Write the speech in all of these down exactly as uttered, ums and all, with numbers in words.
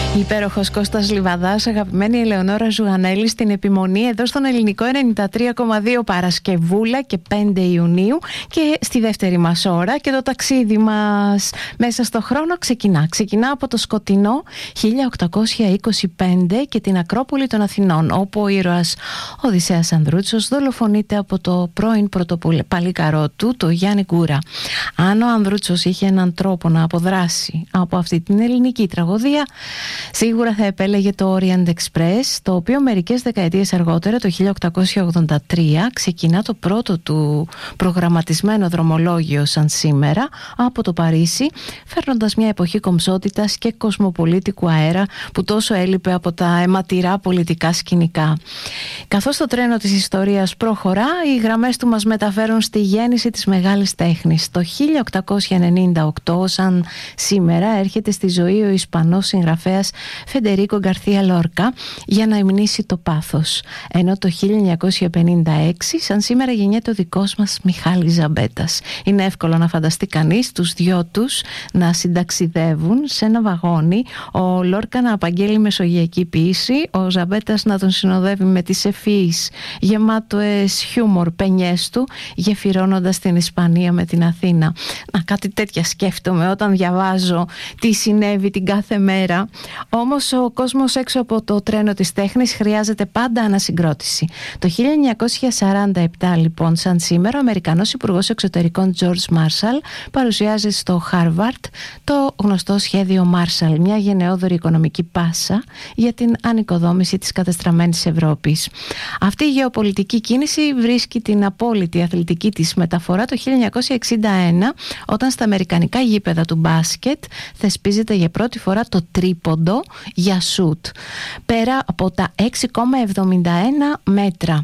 Υπέροχος Κώστας Λιβαδάς, αγαπημένη Ελεονόρα Ζουγανέλη στην επιμονή εδώ στον Ελληνικό ενενήντα τρία κόμμα δύο Παρασκευούλα και πέντε Ιουνίου και στη δεύτερη μας ώρα, και το ταξίδι μας μέσα στο χρόνο ξεκινά. Ξεκινά από το σκοτεινό χίλια οκτακόσια είκοσι πέντε και την Ακρόπολη των Αθηνών, όπου ο ήρωας Οδυσσέας Ανδρούτσος δολοφονείται από το πρώην πρωτοπαλίκαρό του, το Γιάννη Γκούρα. Αν ο Ανδρούτσος είχε έναν τρόπο να αποδράσει από αυτή την ελληνική τραγωδία, σίγουρα θα επέλεγε το Orient Express, το οποίο μερικές δεκαετίες αργότερα, το χίλια οκτακόσια ογδόντα τρία, ξεκινά το πρώτο του προγραμματισμένο δρομολόγιο σαν σήμερα από το Παρίσι, φέρνοντας μια εποχή κομψότητας και κοσμοπολίτικου αέρα που τόσο έλειπε από τα αιματηρά πολιτικά σκηνικά. Καθώς το τρένο της ιστορίας προχωρά, οι γραμμές του μας μεταφέρουν στη γέννηση της μεγάλης τέχνης. Το χίλια οκτακόσια ενενήντα οκτώ, σαν σήμερα, έρχεται στη ζωή ο Ισπανός συγγραφέας Φεντερίκο Γκαρθία Λόρκα για να υμνήσει το πάθος. Ενώ το χίλια εννιακόσια πενήντα έξι, σαν σήμερα, γεννιέται ο δικός μας Μιχάλης Ζαμπέτας. Είναι εύκολο να φανταστεί κανείς τους δυο τους να συνταξιδεύουν σε ένα βαγόνι, ο Λόρκα να απαγγέλει μεσογειακή ποίηση, ο Ζαμπέτας να τον συνοδεύει με τις ευφυείς γεμάτοες χιούμορ πενιές του, γεφυρώνοντας την Ισπανία με την Αθήνα. Να, κάτι τέτοια σκέφτομαι όταν διαβάζω τι συνέβη την κάθε μέρα. Όμως ο κόσμος έξω από το τρένο της τέχνης χρειάζεται πάντα ανασυγκρότηση. Το χίλια εννιακόσια σαράντα επτά, λοιπόν, σαν σήμερα, ο Αμερικανός Υπουργός Εξωτερικών George Marshall παρουσιάζει στο Χάρβαρτ το γνωστό σχέδιο Marshall, μια γενναιόδορη οικονομική πάσα για την ανοικοδόμηση της κατεστραμμένης Ευρώπης. Αυτή η γεωπολιτική κίνηση βρίσκει την απόλυτη αθλητική της μεταφορά το χίλια εννιακόσια εξήντα ένα, όταν στα αμερικανικά γήπεδα του μπάσκετ θεσπίζεται για πρώτη φορά το τρίποντο για σουτ πέρα από τα έξι κόμμα εβδομήντα ένα μέτρα.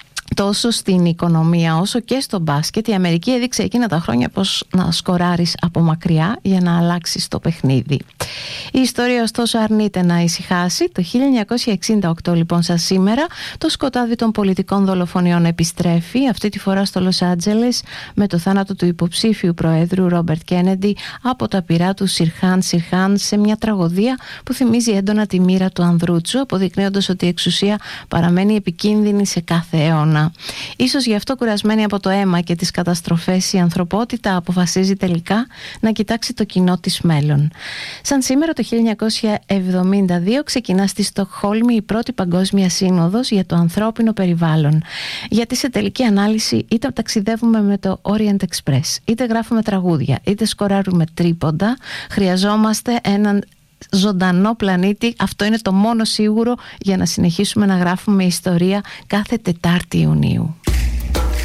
Τόσο στην οικονομία όσο και στο μπάσκετ η Αμερική έδειξε εκείνα τα χρόνια πως να σκοράρεις από μακριά για να αλλάξεις το παιχνίδι. Η ιστορία ωστόσο αρνείται να ησυχάσει. Το χίλια εννιακόσια εξήντα οκτώ, λοιπόν, σαν σήμερα, το σκοτάδι των πολιτικών δολοφονιών επιστρέφει, αυτή τη φορά στο Λος Άντζελες, με το θάνατο του υποψήφιου προέδρου Ρόμπερτ Κέννεντι από τα πυρά του Σιρχάν Σιρχάν, σε μια τραγωδία που θυμίζει έντονα τη μοίρα του Ανδρούτσου, αποδεικνύοντας ότι η εξουσία παραμένει επικίνδυνη σε κάθε αιώνα. Ίσως γι' αυτό, κουρασμένη από το αίμα και τις καταστροφές, η ανθρωπότητα αποφασίζει τελικά να κοιτάξει το κοινό της μέλλον. Σαν σήμερα, το χίλια εννιακόσια εβδομήντα δύο, ξεκινά στη Στοκχόλμη η πρώτη παγκόσμια σύνοδος για το ανθρώπινο περιβάλλον. Γιατί σε τελική ανάλυση, είτε ταξιδεύουμε με το Orient Express, είτε γράφουμε τραγούδια, είτε σκοράρουμε τρίποντα, χρειαζόμαστε έναν ζωντανό πλανήτη. Αυτό είναι το μόνο σίγουρο για να συνεχίσουμε να γράφουμε ιστορία κάθε Τετάρτη Ιουνίου.